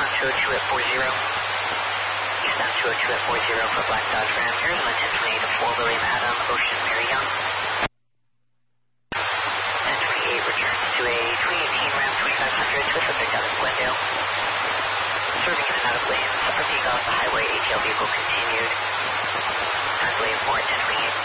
Eastbound 202 at 40. Eastbound 202 at 40 for Black Dodge Ram. Here's on 1028 at 4 William Adam, Ocean Mary Young. 1028 returns to a 2018 Ram 2500 with a pickup in Glendale. Serving in and out of lanes, our peak off the highway, ATL vehicle continued. Translate for 1028.